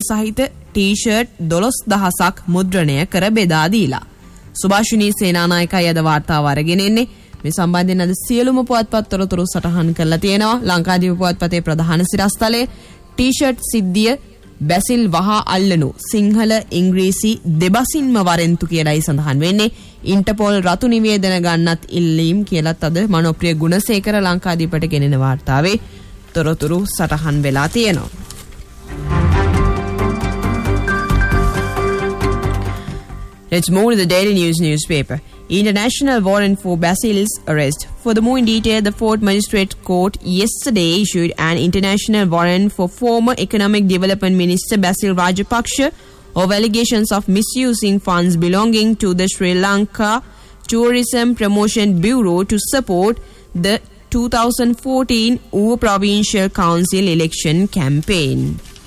සහිත ටී-ෂර්ට් 12000ක් මුද්‍රණය කර බෙදා දීලා. සුභාෂිනී සේනානායකයි අද වාර්තාව අරගෙන එන්නේ. මේ සම්බන්ධයෙන් අද සියලුම පුවත්පත් තොරතුරු සටහන් කරලා තියෙනවා. ලංකාදීප පුවත්පතේ ප්‍රධාන සිරස්තලයේ ටී-ෂර්ට් සිද්ධිය බැසිල් වහා අල්ලනු සිංහල ඉංග්‍රීසි දෙබසින්ම වරෙන්තු කියලායි සඳහන් වෙන්නේ. ඉන්ටර්පෝල් රතු නිවේදන ගන්නත් ඉල්ලීම් කියලාත් අද මනෝප්‍රිය ගුණසේකර ලංකාදීපට ගෙනෙන වාර්තාවේ තොරතුරු සටහන් වෙලා තියෙනවා. Let's move to the Daily News newspaper. International warrant for Basil's arrest. Furthermore, in detail, the Fourth Magistrate Court yesterday issued an international warrant for former Economic Development Minister Basil Rajapaksa of allegations of misusing funds belonging to the Sri Lanka Tourism Promotion Bureau to support the 2014 Uva Provincial Council election campaign.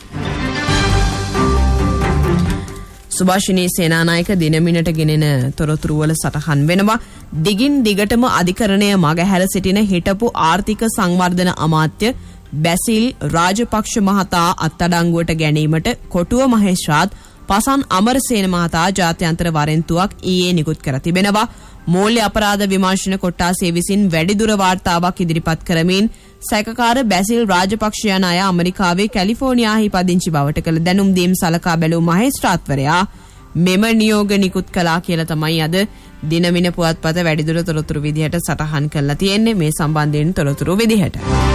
සුභාෂිනී Senanayake දිනමිනට ගෙනෙන තොරතුරු වල සටහන් වෙනවා. දිගින් දිගටම අධිකරණය මගහැර සිටින හිටපු ආර්ථික සංවර්ධන අමාත්‍ය බැසිල් රාජපක්ෂ මහතා අත්අඩංගුවට ගැනීමට කොටුව මහේස්ත්‍රාත් පසන් අමරසේන මහතා ජාත්‍යන්තර වරෙන්තුවක් ඊයේ නිකුත් කර තිබෙනවා. මූල්‍ය අපරාධ විමර්ශන කොට්ටාසය විසින් වැඩිදුර වාර්තාවක් ඉදිරිපත් කරමින් සැකකාර බැසිල් රාජපක්ෂ යන අය ඇමරිකාවේ කැලිෆෝනියාහි පදිංචි බවට කළ දැනුම් දීම් සලකා බැලූ මහේස්ත්‍රාත්වරයා මෙම නියෝග නිකුත් කළා කියලා තමයි අද දිනමින පුවත්පත වැඩිදුර තොරතුරු විදිහට සටහන් කරලා තියෙන්නේ. මේ සම්බන්ධයෙන් තොරතුරු විදිහට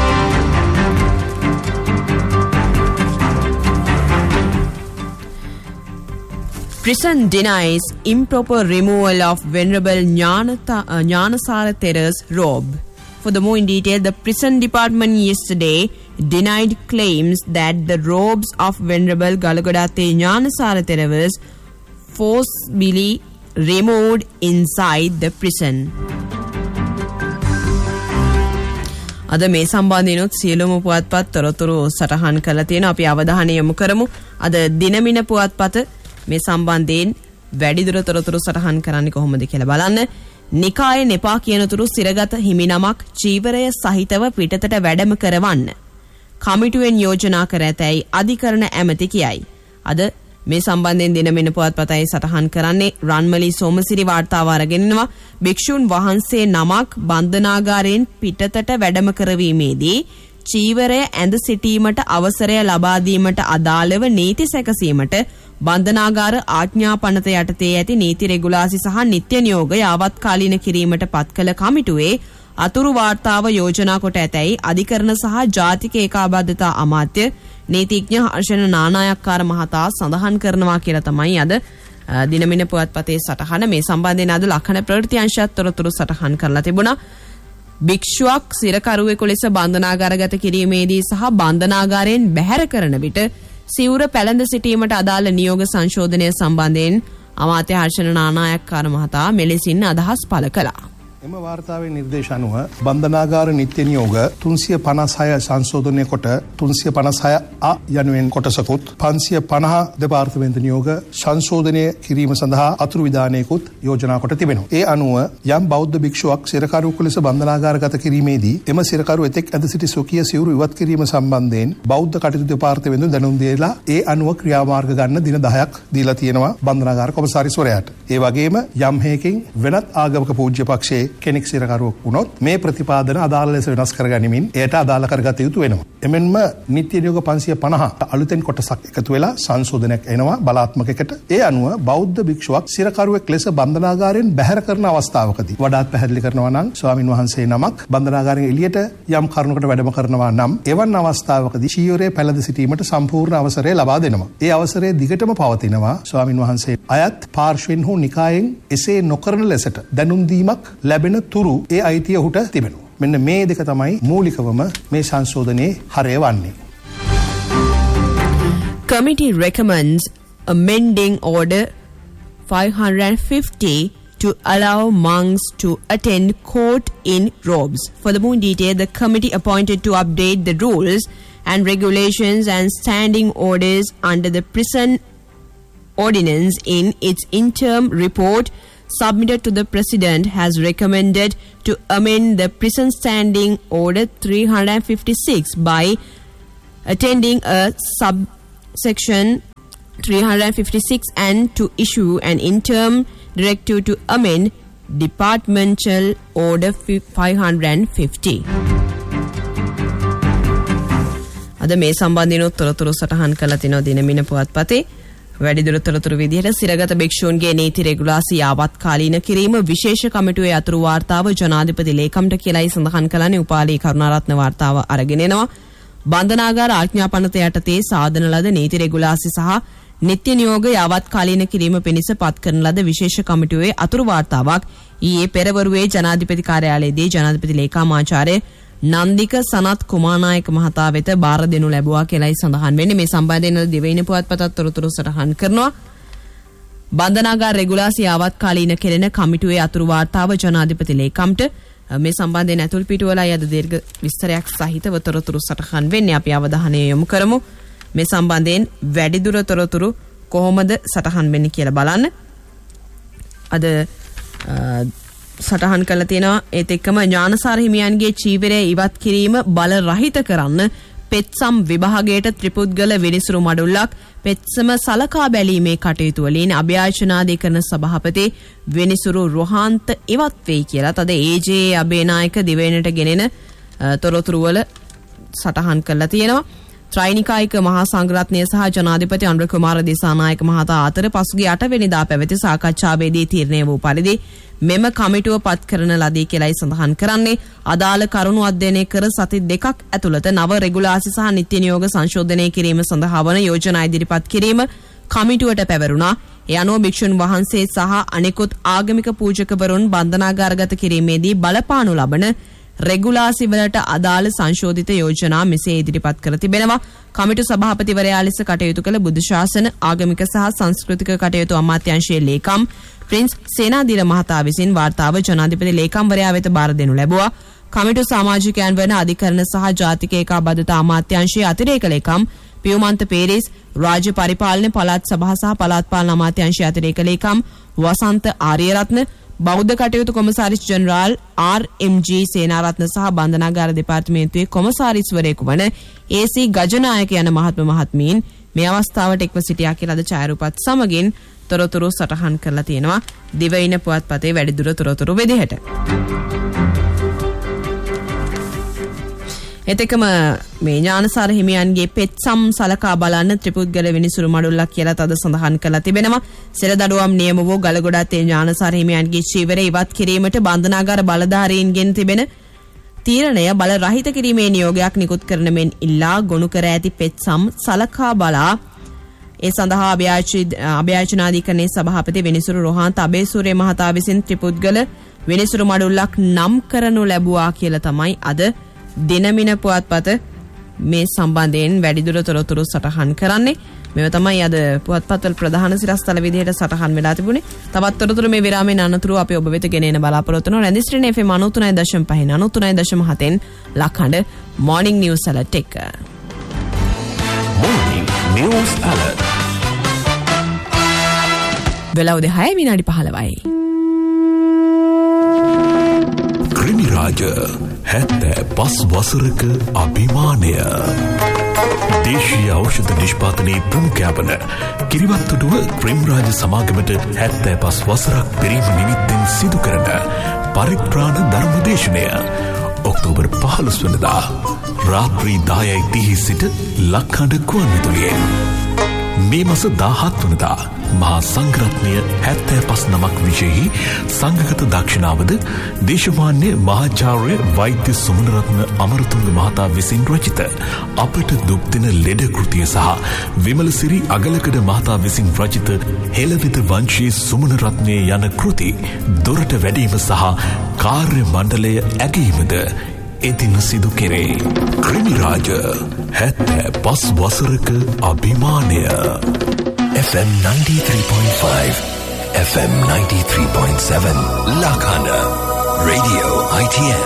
Prison denies improper removal of Venerable Gnanasara Thera's robe. Furthermore, in detail, the prison department yesterday denied claims that the robes of Venerable Galagodathe Gnanasara Thera was forcibly removed inside the prison. අද මේ සම්බන්ධයෙන් සියලුම පුවත්පත් තොරතුරු සටහන් කරලා තියෙනවා. අපි අවධානය යොමු කරමු. අද දිනමින පුවත්පත මේ සම්බන්ධයෙන් වැඩිදුර තොරතුරු සටහන් කරන්නේ කොහොමද කියලා බලන්න. නිකාය නෙපා කියනතුරු සිරගත හිමිනමක් චීවරය සහිතව පිටතට වැඩම කරවන්න කමිටුවෙන් යෝජනා කර ඇතැයි අධිකරණ ඇමති කියයි. අද මේ සම්බන්ධයෙන් දිනමින පුවත්පතයි සටහන් කරන්නේ. රන්මලි සෝමසිරි වාර්තාව අරගෙනනවා. භික්ෂුන් වහන්සේ නමක් බන්ධනාගාරයෙන් පිටතට වැඩම කරවීමේදී චීවරය ඇඳ සිටීමට අවසරය ලබා දීමට අදාළව නීති සැකසීමට බන්ධනාගාර ආඥා පනත යටතේ ඇති නීති රෙගුලාසි සහ නිත්‍ය නියෝග යාවත්කාලීන කිරීමට පත් කළ කමිටුවේ අතුරු වාර්තාව යෝජනා කොට ඇතැයි අධිකරණ සහ ජාතික ඒකාබද්ධතා අමාත්‍ය නීතිඥ හර්ෂණ නානායක්කාර මහතා සඳහන් කරනවා කියලා තමයි අද දිනමින පුවත්පතේ සටහන. මේ සම්බන්ධයෙන් අද ලක්ෂණ ප්‍රවෘත්ති අංශයත් තොරතුරු සටහන් කරලා තිබුණා. භික්ෂුවක් සිරකරුවෙකු ලෙස බන්ධනාගාරගත කිරීමේදී සහ බන්ධනාගාරයෙන් බැහැර කරන විට සිවුර පැළඳ සිටීමට අදාළ නියෝග සංශෝධනය සම්බන්ධයෙන් අමාත්‍ය හර්ෂණ නානායක්කාර මහතා මෙලෙසින් අදහස් පළ කළා. එම වාර්තාවේ නිර්දේශ අනුව බන්ධනාගාර නිත්‍ය නියෝග 356 සංශෝධනය කොට 356 අ යනුවෙන් කොටසකුත් 550 දෙපාර්තමේන්තු නියෝග සංශෝධනය කිරීම සඳහා අතුරු විධානයකුත් යෝජනා කොට තිබෙනවා. ඒ අනුව යම් බෞද්ධ භික්ෂුවක් සිරකරුවෙකු ලෙස බන්ධනාගාරගත කිරීමේදී එම සිරකරුව එතෙක් ඇඳ සිටි ස්වකීය සිවුරු ඉවත් කිරීම සම්බන්ධයෙන් බෞද්ධ කටයුතු දෙපාර්තමේන්තුව දැනුම් දීලා ඒ අනුව ක්‍රියාමාර්ග ගන්න දින 10ක් දීලා තියෙනවා බන්ධනාගාර කොමසාරිස්වරයාට. ඒ වගේම යම් හේකින් වෙනත් ආගමක පූජ්‍ය පක්ෂයේ කෙනෙක් සිරකරුවෙක් වුණොත් මේ ප්‍රතිපාදන අදාළ ලෙස වෙනස් කරගනිමින් එයට අදාළ කරගත යුතු වෙනවා. එමෙන්ම නිත්‍ය නියෝග 550 අලුතෙන් කොටසක් එකතු වෙලා සංශෝධනයක් එනවා බලාත්මකයකට. ඒ අනුව බෞද්ධ භික්ෂුවක් සිරකරුවෙක් ලෙස බන්ධනාගාරයෙන් බැහැර කරන අවස්ථාවකදී වඩාත් පැහැදිලි කරනවා නම් ස්වාමින් වහන්සේ නමක් බන්ධනාගාරයෙන් එළියට යම් කරුණකට වැඩම කරනවා නම් එවන් අවස්ථාවකදී චීවරය පැළඳ සිටීමට සම්පූර්ණ අවසරය ලබා දෙනවා. ඒ අවසරය දිගටම පවතිනවා. ස්වාමින් වහන්සේ අයත් පාර්ශ්වෙන් හෝ නිකායෙන් එසේ නොකරන ලෙසට දැනුම් දීමක් ලැබෙන තුරු ඒ අයිතිය ඔහුට තිබෙනවා. මෙන්න මේ දෙක තමයි මූලිකවම මේ සංශෝධනයේ හරය වන්නේ. Committee recommends amending order 550 to allow monks to attend court in robes. Furthermore, in detail, the committee appointed to update the rules and regulations and standing orders under the prison ordinance in its interim report submitted to the President has recommended to amend the Prison Standing Order 356 by attending a subsection 356 and to issue an interim directive to amend Departmental Order 550. අද මේ සම්බන්ධයෙන් තොරතුරු සටහන් කළ තිනෝ දිනමින පුවත්පතේ වැඩිදුර තොරතුරු විදිහට සිරගත භික්ෂූන්ගේ නීති රෙගුලාසි යාවත්කාලීන කිරීම විශේෂ කමිටුවේ අතුරු වාර්තාව ජනාධිපති ලේකම්ට කියලායි සඳහන් කළානේ. උපාලි කරුණාරත්න වාර්තාව අරගෙන එනවා. බන්ධනාගාර ආඥාපනත යටතේ සාධන ලද නීති රෙගුලාසි සහ නිත්‍ය නියෝග යාවත්කාලීන කිරීම පිණිස පත් කරන ලද විශේෂ කමිටුවේ අතුරු වාර්තාවක් ඊයේ පෙරවරුවේ ජනාධිපති කාර්යාලයේදී ජනාධිපති ලේකමාචාර්ය නන්දික සනත් කුමාරනායක මහතා වෙත බාර දෙනු ලැබුවා කියලායි සඳහන් වෙන්නේ. මේ සම්බන්ධයෙන් දිවයින පුවත්පතත් තොරතුරු සටහන් කරනවා. බන්ධනාගාර රෙගුලාසි යාවත්කාලීන කෙරෙන කමිටුවේ අතුරු වාර්තාව ජනාධිපති ලේකම්ට මේ සම්බන්ධයෙන් ඇතුල් පිටුවලයි අද දීර්ඝ විස්තරයක් සහිතව තොරතුරු සටහන් වෙන්නේ. අපි අවධානය යොමු කරමු. මේ සම්බන්ධයෙන් වැඩිදුර තොරතුරු කොහොමද සටහන් වෙන්නේ කියලා බලන්න. අද සටහන් කළ තියෙනවා. ඒත් එක්කම ඥානසාර හිමියන්ගේ චීවරය ඉවත් කිරීම බල රහිත කරන්න පෙත්සම් විභාගයට ත්‍රිපුද්ගල විනිසුරු මඩුල්ලක් පෙත්සම සලකා බැලීමේ කටයුතු වලින් අභ්‍යාචනාධිකරණ සභාපති විනිසුරු රොහාන්ත ඉවත් වෙයි කියලා තද ඒජේ අබේනායක දිවයිනට ගෙනෙන තොරතුරු වල සටහන් කරලා තියෙනවා. ත්‍රිනිකායික මහා සංඝරත්නය සහ ජනාධිපති අනුර කුමාර දිසානායක මහතා අතර පසුගිය 8 වෙනිදා පැවති සාකච්ඡාවේදී තීරණය වූ පරිදි මෙම කමිටුව පත් කරන ලදී කියලායි සඳහන් කරන්නේ. අදාළ කරුණු අධ්‍යයනය කර සති 2ක් ඇතුළත නව රෙගුලාසි සහ නිත්‍ය නියෝග සංශෝධනය කිරීම සඳහා වන යෝජනා ඉදිරිපත් කිරීම කමිටුවට පැවරුණා. ඒ අනුව භික්ෂුන් වහන්සේ සහ අනෙකුත් ආගමික පූජකවරුන් බන්ධනාගාරගත කිරීමේදී බලපානු ලබන රෙගුලාසි වලට අදාළ සංශෝධිත යෝජනා මෙසේ ඉදිරිපත් කර තිබෙනවා. කමිටු සභාපතිවරයා ලෙස කටයුතු කළ බුද්ධ ශාසන ආගමික සහ සංස්කෘතික කටයුතු අමාත්‍යාංශයේ ලේකම් ප්‍රින්ස් සේනාධිර මහතා විසින් වාර්තාව ජනාධිපති ලේකම්වරයා වෙත බාර දෙනු ලැබුවා. කමිටු සමාජිකයන් වන අධිකරණ සහ ජාතික ඒකාබද්ධතා අමාත්‍යාංශයේ අතිරේක ලේකම් පියුමන්ත පේරිස්, රාජ්‍ය පරිපාලන පළාත් සභා සහ පළාත් පාලන අමාත්‍යාංශයේ අතිරේක ලේකම් වසන්ත ආරියරත්න, බෞද්ධ කටයුතු කොමසාරිස් ජෙනරාල් ආර්.එම්.ජී. සේනාරත්න සහ බන්ධනාගාර දෙපාර්තමේන්තුවේ කොමසාරිස්වරයෙකු වන ඒ.සී. ගජනායක යන මහත්ම මහත්මීන් මේ අවස්ථාවට එක්ව සිටියා කියලා අද ඡායාරූපත් සමගින් තොරතුරු සටහන් කරලා තියෙනවා දිවයින පුවත්පතේ වැඩිදුර තොරතුරු විදිහට. එතකම මේ ඥානසාර හිමියන්ගේ පෙත්සම් සලකා බලන්න ත්‍රිපුද්ගල විනිසුරු මඩුල්ලක් කියලා තද සඳහන් කරලා තිබෙනවා. සෙරදඩුවම් නියම වූ ගලගොඩත්තේ ඥානසාර හිමියන්ගේ චීවරය ඉවත් කිරීමට බන්ධනාගාර බලධාරීන්ගෙන් තිබෙන තීරණය බල රහිත කිරීමේ නියෝගයක් නිකුත් කරන මෙන් ඉල්ලා ගොනු කර ඇති පෙත්සම් සලකා බලා ඒ සඳහා අභ්‍යාචනාධිකරණයේ සභාපති විනිසුරු රොහාන්ත අබේසූරිය මහතා විසින් ත්‍රිපුද්ගල විනිසුරු මඩුල්ලක් නම් කරනු ලැබුවා කියලා තමයි අද දිනමින පුවත්පත මේ සම්බන්ධයෙන් වැඩිදුර තොරතුරු සටහන් කරන්නේ. මේව තමයි අද පුවත්පත්වල ප්‍රධාන සිරස්තල විදිහට සටහන් වෙලා තිබුණේ. තවත් තොරතුරු මේ විරාමයෙන් අනතුරු අපි ඔබ වෙත ගෙනෙන බලාපොරොත්තු වෙනවා. රැඳිස්ත්‍රින FM 93.5 93.7 ලක්හඬ මොර්නිං නිවුස් ඇලර්ට් එක. Morning News Alert. වෙලා උදේ 6 විනාඩි 15යි. ක්‍රිමි රාජ 75 වසරක අභිමානය. දේශීය ඖෂධ නිෂ්පාදනයේ ප්‍රමුඛයා වන කිරිවත්තුඩුව ක්‍රිමි රාජ සමාගමට 75 වසරක් පිරීම නිමිත්තෙන් සිදු කරන පරිත්‍රාණ ධර්මදේශනය ඔක්තෝබර් 15 වෙනිදා රාත්‍රී 10:30 සිට ලක්හඬ ගුවන්විදුලියෙන්. මේ මාස 17 වෙනිදා මහා සංඝරත්නය 75 නමක් විශේෂී සංඝගත දක්ෂිනාවද දේශමාන්‍ය මහාචාර්ය වෛද්‍ය සුමනරත්න අමරතුංග මහතා විසින් රචිත අපට දුක් දෙන ලෙඩ කෘතිය සහ විමලසිරි අගලකඩ මහතා විසින් රචිත හෙළවිද වංශී සුමනරත්නය යන කෘති දොරට වැඩීම සහ කාර්ය මණ්ඩලය ඇගීමද එදින සිදු කෙරේ. ක්‍රිමි රාජ 75 වසරක අභිමානය. FM 93.5 FM 93.7 Lakana Radio ITN